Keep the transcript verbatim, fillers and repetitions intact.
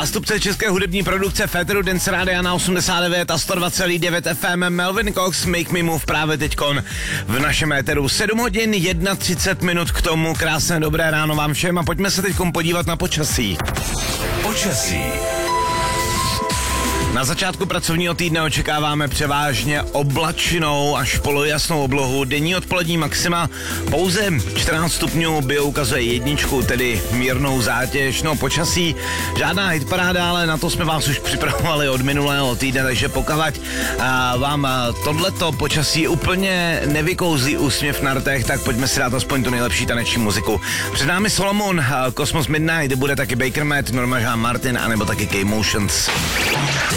Zástupce české hudební produkce Féteru Dance Rádia na osmdesát devět a sto dva celá devět F M Melvin Cox, Make Me Move právě teďkon v našem éteru. sedm hodin třicet jedna minut k tomu. Krásné dobré ráno vám všem a pojďme se teďkon podívat na počasí. Počasí. Na začátku pracovního týdne očekáváme převážně oblačnou až polojasnou oblohu. Denní odpolední maxima pouze čtrnáct stupňů, bio ukazuje jedničku, tedy mírnou zátěž. No počasí, žádná hitparáda, ale na to jsme vás už připravovali od minulého týdne, takže pokud a vám tohleto počasí úplně nevykouzí úsměv na rtech, tak pojďme si dát aspoň tu nejlepší taneční muziku. Před námi Solomon, Cosmos Midnight, bude taky Baker Matt, Norma Jean Martin, anebo taky K-Motions.